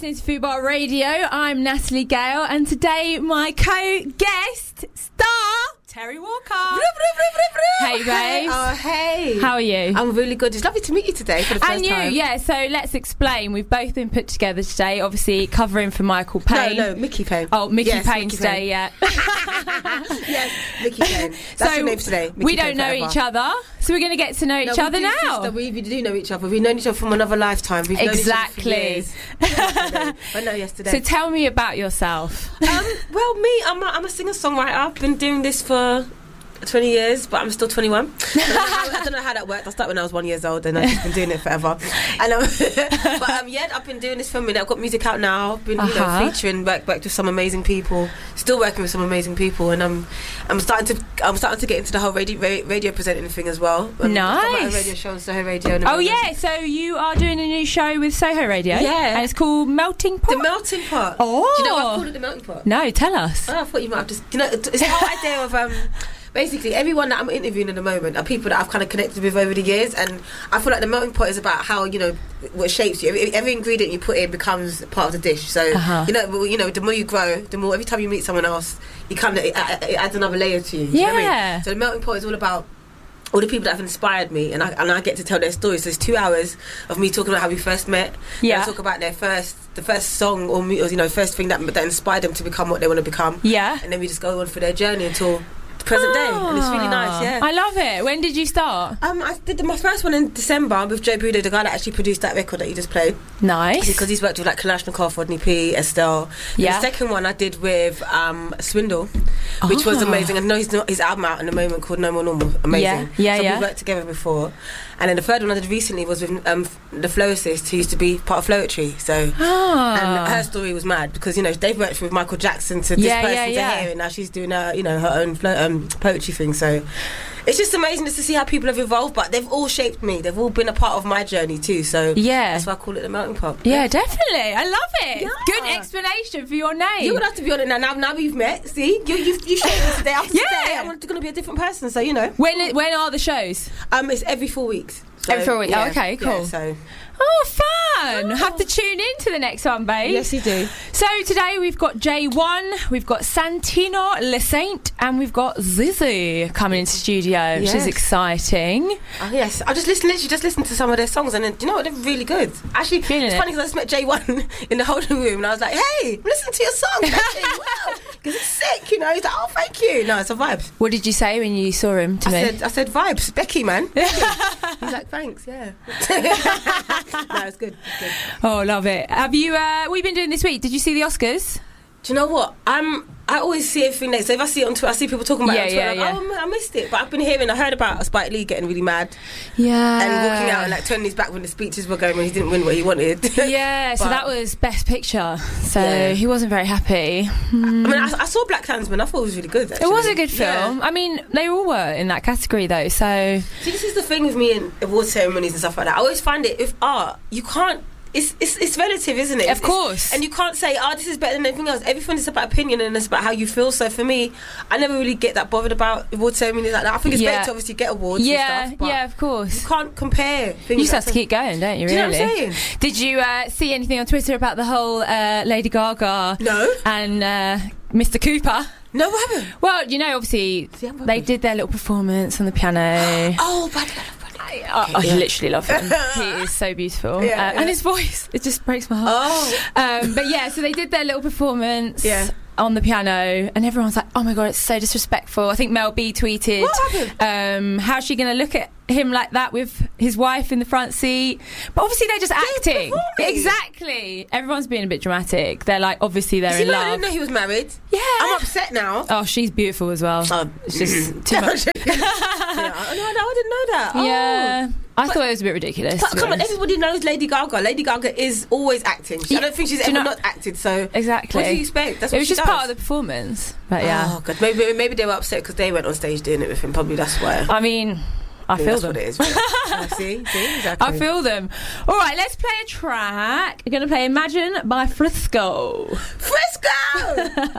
listening to Football Radio. I'm Natalie Gale, and today my co-guest star Terry Walker. Hey, babes. Oh, hey. How are you? I'm really good. It's lovely to meet you today for the first time. And you, yeah. So let's explain. We've both been put together today, obviously covering for Michael Payne. No, Mickey Payne. Oh, Mickey Yes, Payne Mickey today, Payne. yeah. Yes, Mickey Payne. That's your name for today. Mickey We don't Payne know forever. each other, so we're going to get to know each other now. Sister, we do know each other. We've known each other from another lifetime. We've known each other for Exactly. years. I know yesterday. So tell me about yourself. Well, me, I'm a singer-songwriter. I've been doing this for 20 years, but I'm still 21. I don't know how that worked. I started when I was 1 year old, and I've just been doing it forever. And yeah, I've been doing this for a minute. I've got music out now. I've been featuring, worked with some amazing people. Still working with some amazing people, and I'm starting to get into the whole radio presenting thing as well. Nice. I've got my own radio show on Soho Radio. Oh yeah, so you are doing a new show with Soho Radio. Yeah. And it's called Melting Pot. The Melting Pot. Oh. Do you know why I called it the Melting Pot? No, tell us. Oh, I thought you might have just. You know, it's the whole idea of basically everyone that I'm interviewing at the moment are people that I've kind of connected with over the years, and I feel like the melting pot is about how, you know, what shapes you. Every ingredient you put in becomes part of the dish. So you know, the more you grow, the more every time you meet someone else, you kind of it adds another layer to you. Do you know what I mean? So the melting pot is all about all the people that have inspired me, and I get to tell their stories. So it's 2 hours of me talking about how we first met. Yeah. And I talk about the first song or you know, first thing that inspired them to become what they want to become. Yeah. And then we just go on for their journey until present day, and it's really nice. Yeah, I love it. When did you start? I did my first one in December with Joe Budo, the guy that actually produced that record that you just played. Nice. Because he's worked with like Kalashnikov, Rodney P, Estelle. Yeah. And the second one I did with Swindle, which was amazing. I know his album out in the moment called No More Normal. Amazing. Yeah, so yeah. we worked together before. And then the third one I did recently was with the Flowicist, who used to be part of Flowetry. So and her story was mad because, you know, they've worked with Michael Jackson to this person to here, and now she's doing her own poetry thing. So it's just amazing just to see how people have evolved, but they've all shaped me. They've all been a part of my journey too. So that's why I call it the melting pot. Yeah, definitely. I love it. Yeah. Good explanation for your name. You would have to be on it now. Now we've met. See, you shaped me today. After today, I'm going to be a different person. So you know. When are the shows? It's every 4 weeks. So, Every 4 weeks. yeah, Oh, okay, cool. Yeah, so. Oh, fun! Have to tune in to the next one, babe. Yes, you do. So today we've got J1, we've got Santino Lessaint, and we've got Zizou coming into studio, which is exciting. Oh, yes, I literally just listened to some of their songs, and do you know what? They're really good. Actually, Feeling it's funny because I just met J1 in the holding room, and I was like, "Hey, listen to your song, wow, because it's sick." You know, he's like, "Oh, thank you." No, it's a vibe. What did you say when you saw him to me? I said vibes, Becky, man. Becky. He's like, "Thanks, yeah." No, it's good. It's good. Oh, love it. Have you? What have you been doing this week? Did you see the Oscars? Do you know what? I always see everything next. So if I see it on Twitter, I see people talking about it on Twitter. Yeah. Like, I missed it. But I heard about Spike Lee getting really mad. Yeah. And walking out and like turning his back when the speeches were going when he didn't win what he wanted. Yeah, so that was Best Picture. So he wasn't very happy. I mean, I saw Black Klansman. I thought it was really good, actually. It was a good film. Yeah. I mean, they all were in that category though, so... See, this is the thing with me in award ceremonies and stuff like that. I always find it, with art, you can't... It's relative, isn't it? Of course. And you can't say, this is better than anything else. Everything is about opinion and it's about how you feel. So for me, I never really get that bothered about award ceremonies like that. I think it's better to obviously get awards and stuff. But of course. you can't compare things. You just have to keep going, don't you, really? Do you know what I'm saying? Did you see anything on Twitter about the whole Lady Gaga and Mr. Cooper? No, what happened? Well, you know, obviously, they did their little performance on the piano. I literally love him. He is so beautiful. And his voice, it just breaks my heart. But yeah, so they did their little performance on the piano, and everyone's like, oh my god, it's so disrespectful. I think Mel B tweeted, what happened? How's she going to look at him like that with his wife in the front seat? But obviously they're just acting. Exactly. Everyone's being a bit dramatic. They're like, obviously they're in love. I didn't know he was married. Yeah. I'm upset now. Oh, she's beautiful as well. It's just too much. I didn't know that. Yeah. I thought it was a bit ridiculous. But come on, everybody knows Lady Gaga. Lady Gaga is always acting. I don't think she's ever not acted. So exactly. What do you expect? That's what it was she just does. part of the performance. But yeah. Oh god, maybe they were upset because they went on stage doing it with him. Probably that's why. I mean, I feel that's them. what it is. Right? See, exactly. I feel them. All right, let's play a track. We're going to play Imagine by Frisco. Frisco!